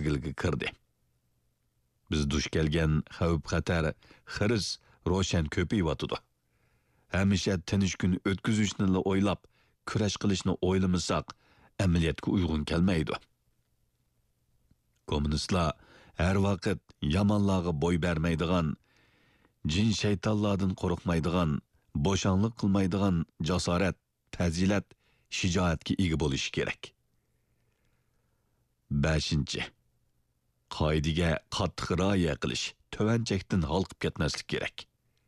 mezgilga kirdi. Biz duch kelgan xavf-xatar xiris ro'shan ko'payyotdi. Hamisha tinch kun o'tkazishni o'ylab, kurash qilishni o'ylamasak, amaliyotga uyg'un kelmaydi. Kommunistlar har vaqt yomonlarga bo'y bermaydigan, jin shaytonlardan qo'rqmaydigan, bo'shanlik qilmaydigan jasorat, fazilat, shijoatga ega bo'lishi kerak. 5. Qoidaga qattiq rioya qilish, tuvanchakdan halqib ketmaslik kerak.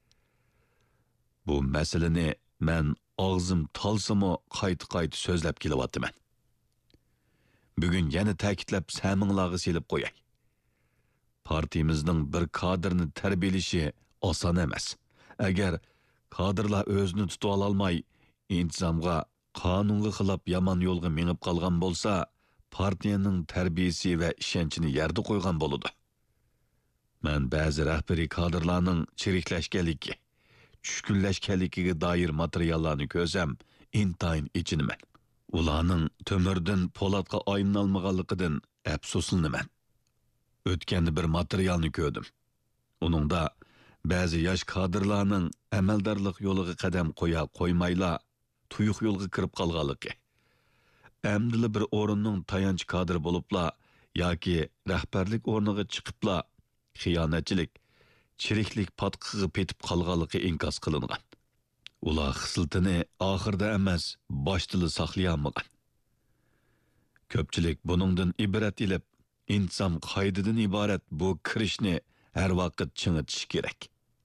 Bu masalani men og'zim talsimi qayta so'zlab kelyapman. Bugun yana ta'kidlab saminglarga selib qo'yay. Partiyamizning bir kadrni tarbiyalashi oson emas. Agar kadrlar o'zini tuta olmay, intizomga, qonunga xilof yomon yo'lga minib qolgan bo'lsa, partiyaning tarbiyasi va ishonchini yerda qo'ygan bo'ladi. Men ba'zi rahbariy kadrlarning chiriklashganligi, tushkunlashganligiga doir materiallarni ko'rsam, intayin ichinaman. Ularning to'mirdan po'latga aylanolmaganligidan afsuslanaman. O'tganda bir materialni ko'rdim. Uningda ba'zi yosh kadrlarning amaldorlik yo'liga qadam qo'ymayla tuyuq yo'lga kirib qolganligi. Amdili bir o'rinning tayanch kadri bo'libla yoki rahbarlik o'rniga chiqibla xiyonatchilik, chiriklik patqiga petib qolganligi inkos qilingan. Ular xislitini oxirda emas, boshda saqlay olmagan. Ko'pchilik buningdan ibrat ilib, inson qoidadan iborat bu kirishni har vaqt chingitish kerak.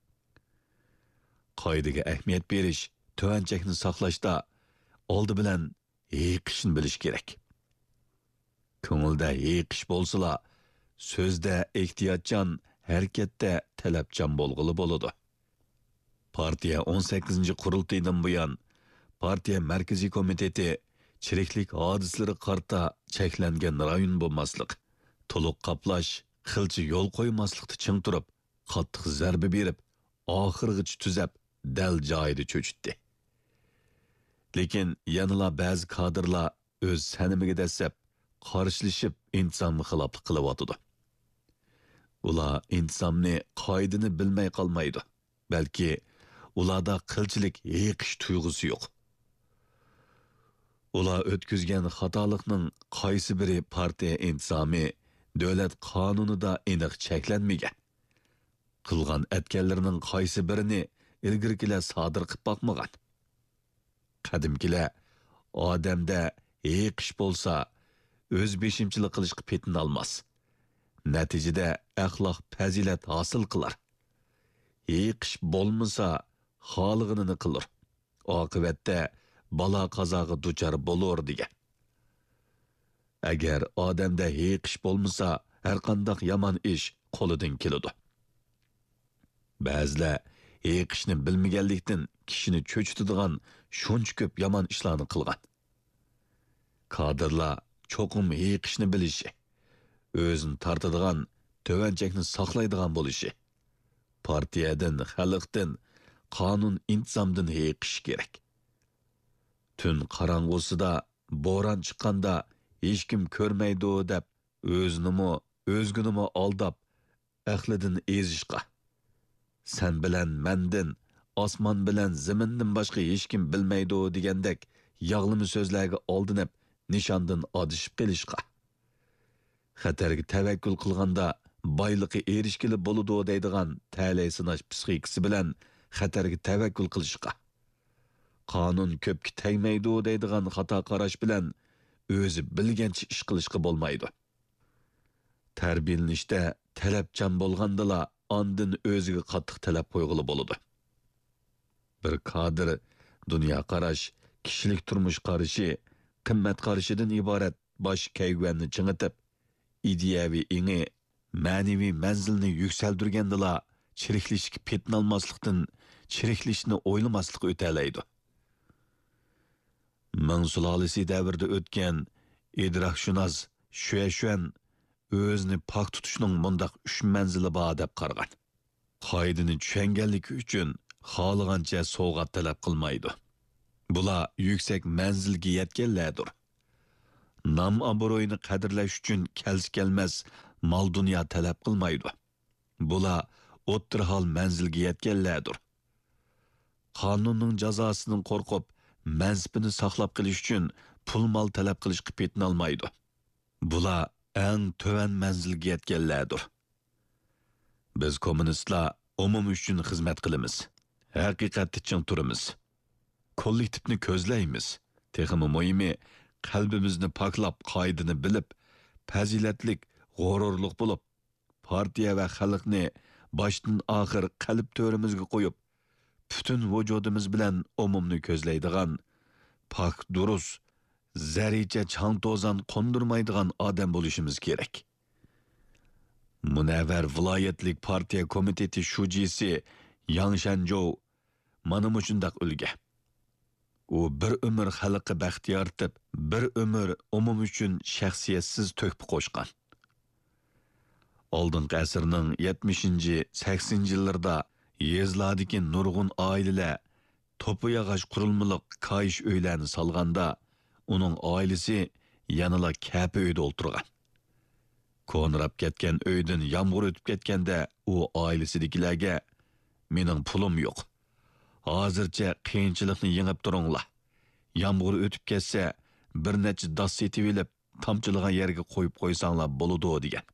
Qoidaga ahamiyat berish, tuvanchakni saqlashda oldi bilan yiqishni bilish kerak. Ko'ngilda yiqish bo'lsa, so'zda ehtiyotchan, harakatda talabchan bo'lg'ili bo'ladi. Partiya 18. qurultaydan buyon partiya markaziy komiteti chiriklik hodislari qarta cheklangan rayon bo'lmaslik, to'liq qaplash, xilchi yo'l qo'ymaslikda ching turib, qattiq zarba berib, oxirgacha tuzab, dal joyida cho'chitdi. Lekin yanıla ba'zi kadrlar o'z sanimiga dasab, qarshilashib, insonni xiloflik qilyotdi. Ular insonni qoidani bilmay qolmaydi, balki ularda qilchilik yiqish tuyg'usi yo'q. Ular o'tkazgan xatolikning qaysi biri partiya intizomi, davlat qonunida aniq cheklanmagan. Qilgan atganlarining qaysi birini ilgirkilar sodir qilib boqmagan. Qadimkilar odamda yiqish bo'lsa, o'z beshimchilik qilishga petin olmas. Natijada axloq fazilat hosil qilar. Yiqish bo'lmasa, xolig'ini qilur. Oqibatda balo qazoga duchor bo'lur degan. Agar odamda yiqish bo'lmasa, har qanday yomon ish qo'lidan keladi. Ba'zilar yiqishni bilmaganlikdan kishini cho'chitadigan shuncha ko'p yomon ishlarni qilgan. Kadrlar cho'qim yiqishni bilishi, o'zini tortadigan, tuvanchakni saqlaydigan bo'lishi, partiyadan, xalqdan, qonun intizomdan yiqish kerak. Tun qorong'usida bo'ron chiqqanda hech kim ko'rmaydi deb o'zgunimi aldab, aqlidan ezishqa. Sen bilan mendin, osmon bilan zamindan boshqa hech kim bilmaydi degandek yog'limi so'zlarga oldinib, nishondan adishib qilishqa. Xatarga tavakkul qilganda boyliqi erishkili bo'ladi deydigan ta'lay sinash psixikasi bilan xatarga tavakkul qilishqa. Qonun ko'pga tegmaydi deydigan xato qarash bilan o'zi bilgancha ish qilishga bo'lmaydi. Tarbiyalanishda talabchan bo'lgandala andin o'ziga qattiq talab qo'yg'ili bo'ladi. Bir kadr dunyo qarash, kishilik turmush qarashi, qimmat qarashidan iborat bosh kayvanni chingitib, ideyaviy ingi, ma'naviy manzilni yuksaltirgandala chiriklishga petnolmaslikdan chiriklishni o'ylamaslik o'talaydi. Ming sulolasi davrida o'tgan idrokshunos Shuyan o'zini pok tutishning mundaq 3 manzili bor deb qaragan. Qoidani tushunganligi uchun xohlagancha sovg'at talab qilmaydi. Bular yuksak manzilga yetganlardir. nam obro'yini qadrlash uchun kelsi kelmas mol dunyo talab qilmaydi. Bular o'ttir hol manzilga yetganlardir. Qonunning jazosidan qo'rqib, mansibini saqlab qilish uchun pul mol talab qilishga petinolmaydi. Bular eng töven manzilga yetganlardir. Biz kommunistlar umum uchun xizmat qilamiz. Haqiqatni ching turamiz. Kollektivni ko'zlaymiz. Texmi muhimi qalbimizni poklab, qoidani bilib, fazilatlik, g'ururlik bo'lib, partiya va xalqni boshdan oxir qalb to'rimizga qo'yib, butun vujudimiz bilan umumni ko'zlaydigan, pok durus, zaricha chang to'zan qondirmaydigan odam bo'lishimiz kerak. Munavvar viloyatlik partiya komiteti shujisi Yang Shanjou mana mushundaq ulga. U bir umr xalqqa baxt yaratib, bir umr umum uchun shaxsiyatsiz to'kpi qo'shgan. Oldingi asrning 70-80-yillarda yezlardagi nurg'un oilalar to'pi yog'och qurilmaliq kayish uylarni solganda, uning oilasi yanala kapi uyda o'tirgan. Ko'nrab ketgan uydan yomg'ir o'tib ketganda, u oilasidagilarga "Mening pulim yo'q. Hozircha qiyinchilikni yengib turinglar. Yomg'ir o'tib ketsa, bir necha dos setib olib, tomchilagan yerga qo'yib qo'ysanglar bo'ladi" degan.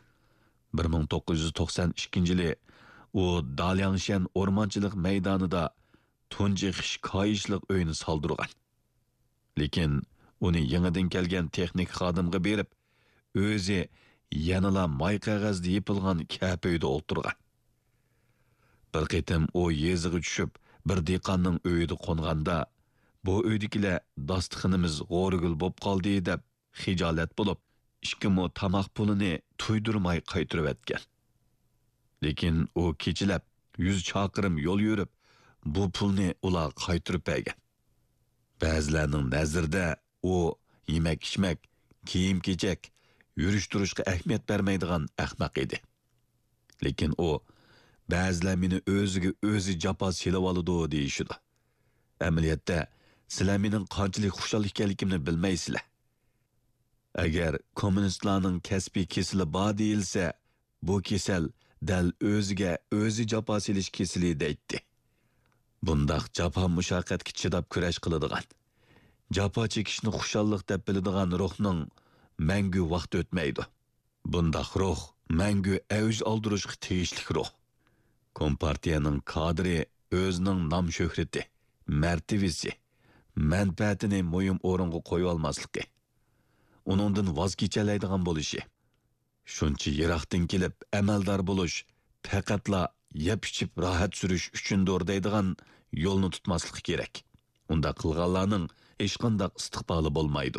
1992-yili u Dalyangshan o'rmonchilik maydonida tunji xish koyishliq uyni soldirgan. Lekin uni yangidan kelgan texnik xodimga berib, o'zi yanala may qog'ozda yepilgan kapi uyda o'tirgan. Bir qitim u yeziga tushib, bir dehqonning uyida qo'nganda, bu uydagilar dasturxonimiz g'o'rigul bo'lib qoldi deb xijolat bo'lib, 2 mo tamoq pulini tuydirmay qaytirib etgan. Lekin u kechilab 100 chaqirim yo'l yurib, bu pulni ular qaytirib bergan. Ba'zilarning nazarida u yemak-ichmak, kiyim-kechak, yurish-turishga ahamiyat bermaydigan ahmoq edi. Lekin u ba'zilar meni o'ziga o'zi jafo selib oladi deyishdi. Amaliyotda sizlar mening qanchalik xushal ekanligimni bilmaysizlar. Agar kommunistlarning kasbiy kesili bor deyilsa, bu kesal dal o'ziga o'zi jafo selish kesili deydi. Bundaq jafo mushaqqatga chidab kurash qiladigan, jafo chekishni xushallik deb biladigan ruhning mangu vaqt o'tmaydi. Bundaq ruh mangu avj oldirishga tegishli ruh. Kompartiyaning kadri o'zining nom shuhrati, martabasi, manfaatini muhim o'ringa qo'yib olmasligi, uningdan voz kechalaydigan bo'lishi, shuncha yiroqdan kelib amaldor bo'lish, faqatla yeb-ichib rohat surish uchundir deydigan yo'lni tutmaslik kerak. Unda qilganlarning hech qanday istiqboli bo'lmaydi.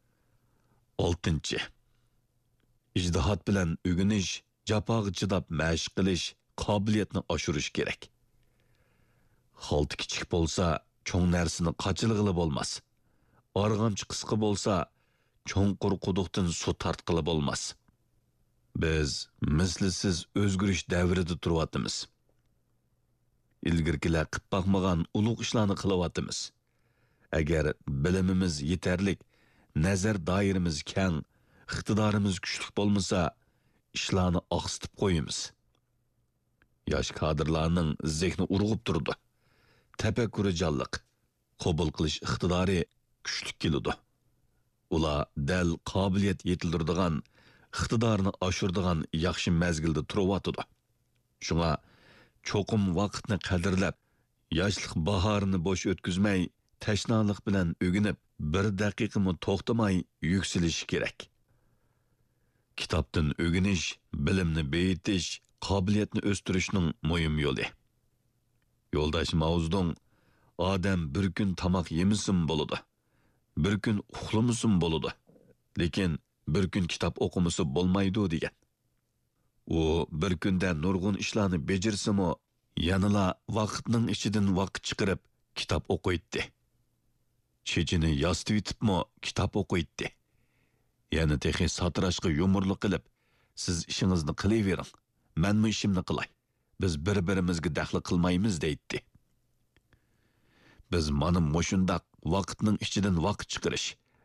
6. İjtihod bilan o'rganish, jafoga chidab mashq qilish, qobiliyatni oshirish kerak. Xalti kichik bo'lsa, cho'ng narsani qachilg'ili bo'lmas. Arg'amchi qisqa bo'lsa, cho'nqur quduqdan suv tortqili bo'lmas. Biz mislsiz o'zgarish davrida turyapmiz. Ilgirkilar qilib boqmagan ulug' ishlarni qilyapmiz. Agar bilimimiz yetarlik, nazar doiramiz keng, iqtidorimiz kuchli bo'lmasa, ishlarni oqsitib qo'yamiz. Yosh kadrlarning zehni urg'ib turdi. Tafakkuri jonliq, qabul qilish iqtidori kuchli keladi. Ular dal qobiliyat yetildiradigan, iqtidorni oshiradigan yaxshi mezgilda turyapti. Shunga cho'qim vaqtni qadrlab, yoshlik bahorini bo'sh o'tkazmay, tashnalik bilan o'ginib, bir daqiqami to'xtamay yuksalish kerak. Kitobdan o'ginish, bilimni beyitish, qobiliyatni o'stirishning muhim yo'li. Yo'ldosh Mavzudong odam bir kun tomoq yemisin bo'ladi, bir kun uxlamasin bo'ladi, lekin bir kun kitob o'qimasi bo'lmaydi degan. U bir kunda nurg'un ishlarni bejirsimi, yanala vaqtning ichidan vaqt chiqarib kitob o'qiydi. Chechini yostitibmi kitob o'qiydi. Yani texi satrashqa yumurlik qilib, siz ishingizni qilavering, menmi ishimni qilay. Biz bir-birimizga daxli qilmaymiz deydi. Biz mana mushundaq vaqtning ichidan vaqt chiqarish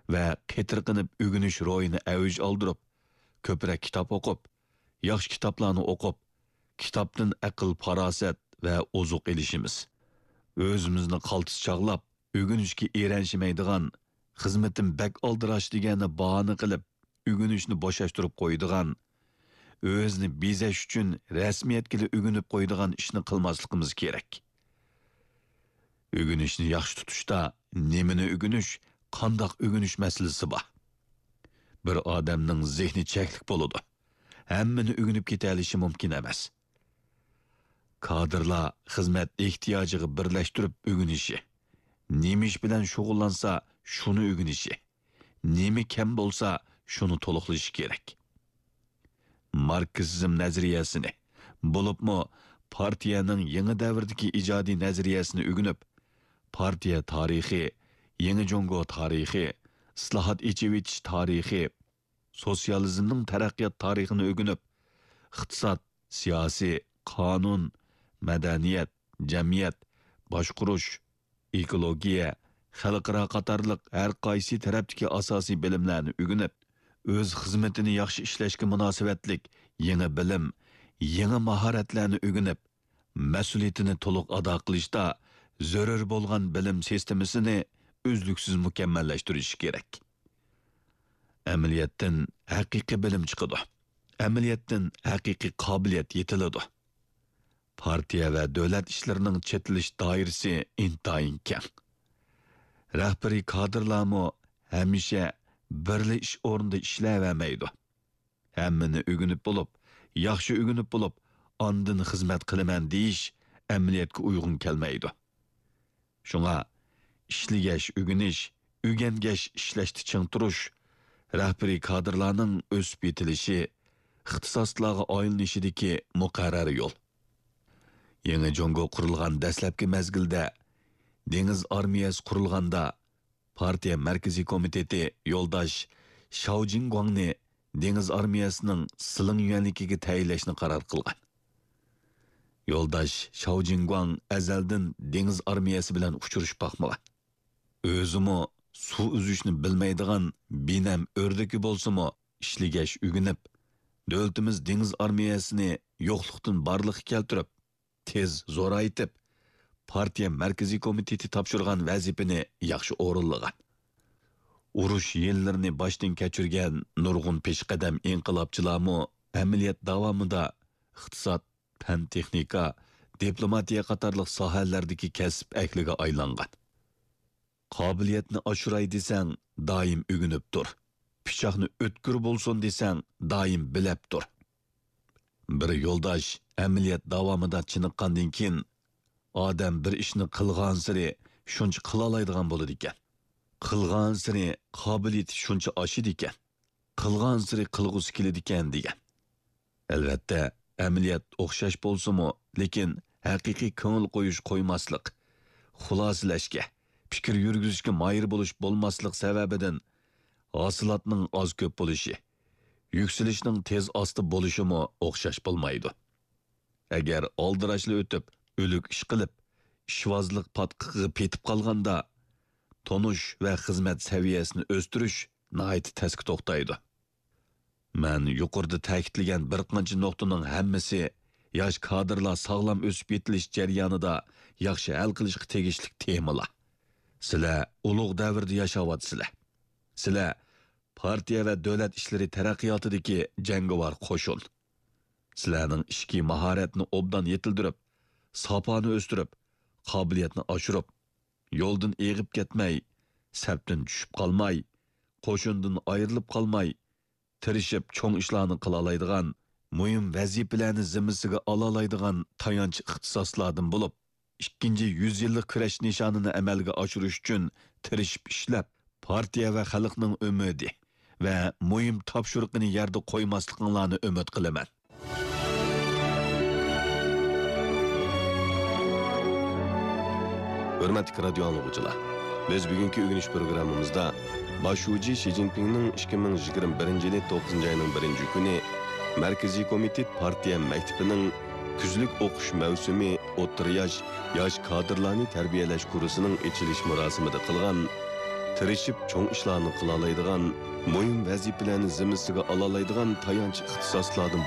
va qetirqinib o'g'inish ro'yini avj oldirib, ko'proq kitob o'qib, yaxshi kitoblarni o'qib, kitobdan aql, farosat va ozuq elishimiz. O'zimizni qaltis chog'lab, o'g'inishga eranishmaydigan, xizmatim bak oldirash deganni bahona qilib, o'g'inishni bo'shashtirib qo'ydigan, o'zni bezash uchun rasmiyatga o'g'inib qo'ydigan ishni qilmasligimiz kerak. O'g'inishni yaxshi tutishda nimani o'g'inish, qandoq o'g'inish masalasi bor. Bir odamning zehni cheklik bo'ladi. Hammani o'g'inib keta olishi mumkin emas. Kadrlar xizmat ehtiyojiga birlashtirib o'g'inishi, nima ish bilan shug'ullansa, shuni o'g'inishi, nima kam bo'lsa, shuni to'liqlashi kerak. Marksizm nazariyasini, bo'libmi partiyaning yangi davrdagi ijodiy nazariyasini o'g'inib, partiya tarixi, yangi Jongo tarixi, islohot echivich tarixi, sotsializmning taraqqiyot tarixini o'g'inib, iqtisod, siyosiy, qonun, madaniyat, jamiyat, boshqurish, ekologiya, xalqaro qatorliq har qaysi tarafdagi asosiy bilimlarni o'g'inib, o'z xizmatini yaxshi ishlashga munosabatlik yangi bilim, yangi mahoratlarni o'g'inib, mas'uliyatini to'liq ado qilishda zarur bo'lgan bilim sistemasini uzluksiz mukammallashtirish kerak. Amaliyotdan haqiqiy bilim chiqadi. Amaliyotdan haqiqiy qobiliyat yetiladi. Partiya va davlat ishlarining chetilish doirasi intayin keng. Rahbariy kadrlarmi hamisha birli ish o'rnida ishlayvermaydi. Hammani o'g'inib bo'lib, yaxshi o'g'inib bo'lib, ondan xizmat qilaman deyish amaliyotga uyg'un kelmaydi. Shunga ishlash, o'g'inish, o'rgangash, ishlashni ching turish, rahbariy kadrlarning o'sib yetilishi, ixtisoslarga oylinishidagi muqarrar yo'l. Yangi Jongo qurilgan dastlabki mezgilda, dengiz armiyasi qurilganda, partiya markaziy komiteti yo'ldosh Shao Jingguangni dengiz armiyasining siling yuanligiga tayinlashni qaror qilgan. Yo'ldosh Shao Jingguang azaldan dengiz armiyasi bilan uchirish baxmagan. O'zimi suv uzishni bilmaydigan binam o'rdaki bo'lsa-mu, ishlagash o'g'inib, davlatimiz dengiz armiyasini yo'qlikdan barliqqa keltirib, tez zo'raytib, partiya markaziy komiteti topshirgan vazifani yaxshi o'rinlagan. Urush yillarini boshdan kechirgan nurg'un peshqadam inqilobchilarmi amaliyot davomida iqtisod, fan texnika, diplomatiya qatorliq sohalardagi kasb ahliga aylangan. Qobiliyatni oshiray desang, doim o'g'inib tur. Pichoqni o'tkir bo'lsin desang, doim bilib tur. Bir yo'ldosh amaliyot davomida chiniqqandan keyin odam bir ishni qilgan sari shuncha qila oladigan bo'ladi ekan. Qilgan sari qobiliyati shuncha oshidi ekan. Qilgan sari qilg'usi keladi ekan degan. Albatta, amaliyot o'xshash bo'lsa-mu, lekin haqiqiy ko'ngil qo'yish qo'ymaslik, xulosalashga, fikr yurgizishga moyil bo'lish bo'lmaslik sababidan hosilotning oz ko'p bo'lishi, yuksalishning tez osti bo'lishimi o'xshash bo'lmaydi. Agar oldirashli o'tib, o'lik ish qilib, ishvozlik patqiqiga petib qolganda, tonush va xizmat saviyasini o'stirish nihoyat tezki to'xtaydi. Men yuqorida ta'kidlagan bir qancha nuqtaning hammasi yosh kadrlar sog'lom o'sib yetilish jarayonida yaxshi hal qilishga tegishli temalar. Sizlar ulug' davrda yashayapsizlar. Sizlar partiya va davlat ishlari taraqqiyotidagi jangovar qo'shin. Sizlarning ishki mahoratni obdan yetildirib, sopani o'stirib, qobiliyatni oshirib, yo'ldan eg'ib ketmay, safdan tushib qolmay, qo'shindan ayrilib qolmay, tirishib cho'ng ishlarni qila oladigan, muhim vazifalarni zimmasiga ola oladigan tayanch ixtisoslardan bo'lib, 2-100 yillik kurash nishonini amalga oshirish uchun tirishib ishlab, partiya va xalqning umidi va muhim topshiriqini yerda qo'ymasliklarini umid qilaman. Hürmetli radyo anlıqçılar, biz bugünkü öğreniş programımızda Başuci Xi Jinping'nin 2021 yılı 9. ayının 1. günü Merkezi Komitet Partiya Mektebi'nin küzlük okuş mevsimi o'rta yosh kadrlarni tarbiyalash kursuning ochilish marosimida qilgan tirishib cho'ng ishlarni qila oladigan, muhim vazifalarni zimmasiga ola oladigan tayanch ixtisoslardan